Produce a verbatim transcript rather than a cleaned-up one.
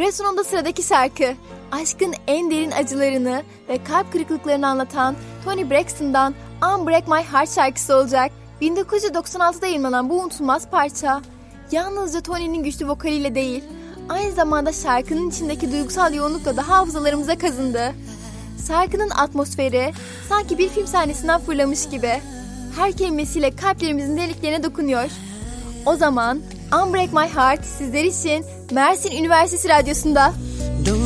Ve sonunda sıradaki şarkı. Aşkın en derin acılarını ve kalp kırıklıklarını anlatan Toni Braxton'dan Unbreak My Heart şarkısı olacak. bin dokuz yüz doksan altıda yayınlanan bu unutulmaz parça, yalnızca Toni'nin güçlü vokaliyle değil, aynı zamanda şarkının içindeki duygusal yoğunlukla da hafızalarımıza kazındı. Şarkının atmosferi sanki bir film sahnesinden fırlamış gibi. Her kelimesiyle kalplerimizin deliklerine dokunuyor. O zaman Unbreak My Heart sizler için Mersin Üniversitesi Radyosu'nda.